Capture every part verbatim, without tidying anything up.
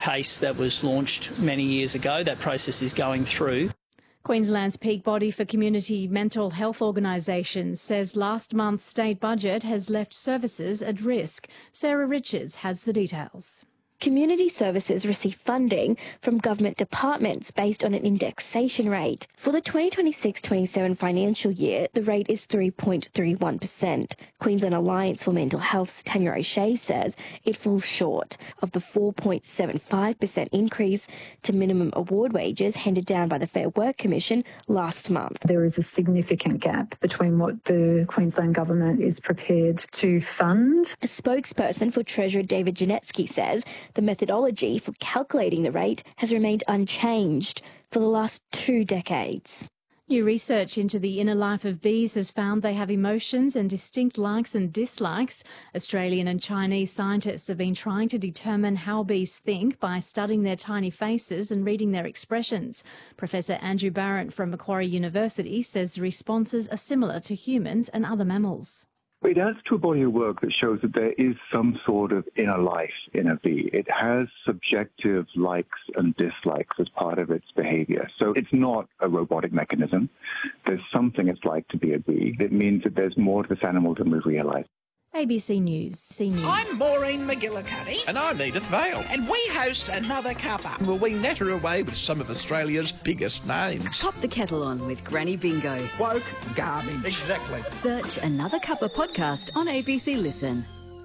case that was launched many years ago. That process is going through. Queensland's peak body for community mental health organisations says last month's state budget has left services at risk. Sarah Richards has the details. Community services receive funding from government departments based on an indexation rate. For the twenty twenty-six twenty-seven financial year, the rate is three point three one percent. Queensland Alliance for Mental Health's Tanya O'Shea says it falls short of the four point seven five percent increase to minimum award wages handed down by the Fair Work Commission last month. There is a significant gap between what the Queensland Government is prepared to fund. A spokesperson for Treasurer David Janetsky says the methodology for calculating the rate has remained unchanged for the last two decades. New research into the inner life of bees has found they have emotions and distinct likes and dislikes. Australian and Chinese scientists have been trying to determine how bees think by studying their tiny faces and reading their expressions. Professor Andrew Barrett from Macquarie University says the responses are similar to humans and other mammals. It adds to a body of work that shows that there is some sort of inner life in a bee. It has subjective likes and dislikes as part of its behavior. So it's not a robotic mechanism. There's something it's like to be a bee. It means that there's more to this animal than we realize. A B C News. C News. I'm Maureen McGillicuddy. And I'm Edith Vale. And we host Another Cuppa. Will we natter away with some of Australia's biggest names? Pop the kettle on with Granny Bingo. Woke garbage. Exactly. Search Another Cuppa podcast on A B C Listen.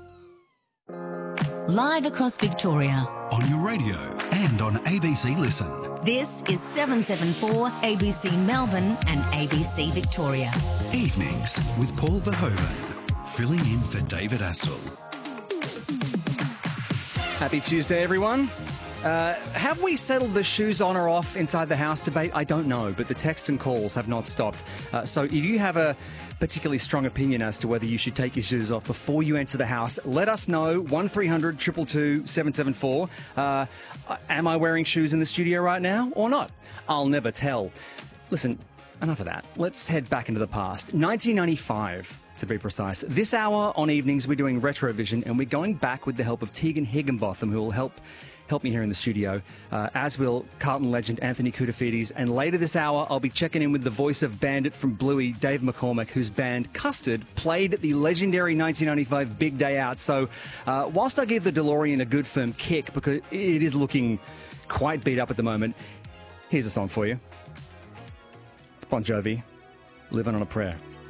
Live across Victoria. On your radio and on A B C Listen. This is seven seven four A B C Melbourne and A B C Victoria. Evenings with Paul Verhoeven. Filling in for David Astle. Happy Tuesday, everyone. Uh, have we settled the shoes on or off inside the house debate? I don't know, but the texts and calls have not stopped. Uh, so if you have a particularly strong opinion as to whether you should take your shoes off before you enter the house, let us know. one three hundred two two two seven seven four. Uh, am I wearing shoes in the studio right now or not? I'll never tell. Listen, enough of that. Let's head back into the past. nineteen ninety-five. To be precise. This hour on evenings, we're doing Retrovision, and we're going back with the help of Tegan Higginbotham, who will help help me here in the studio, uh, as will Carlton legend Anthony Koutoufides. And later this hour, I'll be checking in with the voice of Bandit from Bluey, Dave McCormack, whose band Custard played at the legendary nineteen ninety-five Big Day Out. So uh, whilst I give the DeLorean a good firm kick, because it is looking quite beat up at the moment, here's a song for you. It's Bon Jovi, Living on a Prayer.